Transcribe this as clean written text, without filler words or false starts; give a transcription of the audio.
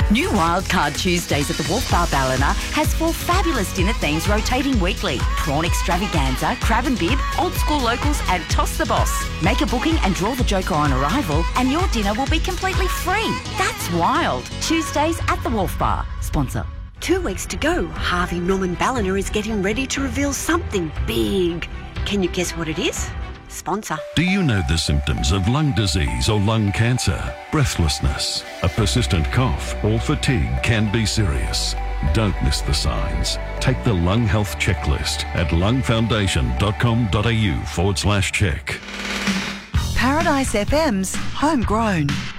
New Wildcard Tuesdays at the Wolf Bar Ballina has 4 fabulous dinner themes rotating weekly. Prawn extravaganza, crab and bib, old school locals and toss the boss. Make a booking and draw the joker on arrival and your dinner will be completely free. That's wild. Tuesdays at the Wolf Bar. Sponsor. 2 weeks to go. Harvey Norman Ballina is getting ready to reveal something big. Can you guess what it is? Sponsor. Do you know the symptoms of lung disease or lung cancer? Breathlessness, a persistent cough or fatigue can be serious. Don't miss the signs. Take the Lung Health Checklist at lungfoundation.com.au/check. Paradise FM's Homegrown.